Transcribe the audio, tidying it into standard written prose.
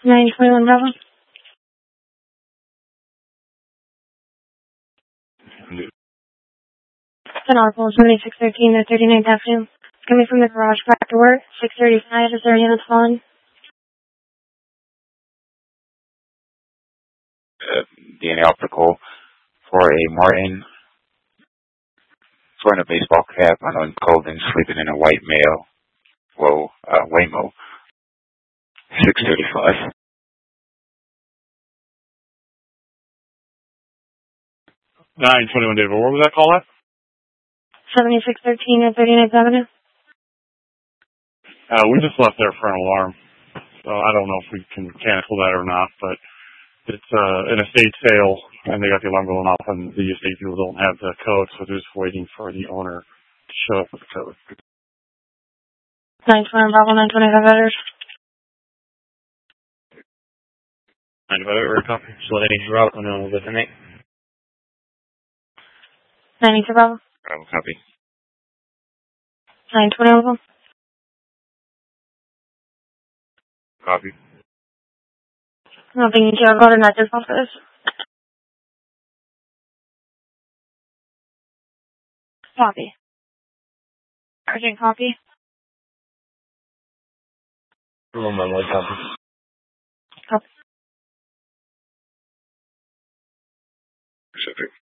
921 Bravo. 10 Audible, 7613 to 39th Avenue. Coming from the garage back to work, 635. Is there any units falling? DNA optical for a Martin, wearing a baseball cap, unknown clothing, sleeping in a white male. Waymo. 635. 921 David, what was that call at? 7613 at 39th Avenue. We just left there for an alarm, so I don't know if we can cancel that or not, but it's an estate sale, and they got the alarm going off, and the estate people don't have the code, so they're just waiting for the owner to show up with the code. 921 Bravo, 925 letters. 925 or a copy. So let me drop on the tonight. 92 Bravo. Bravo, copy. 920 Bravo. Copy. Nothing to go to Night's office. Copy. Urgent copy. One moment, copy. Copy. Pacific.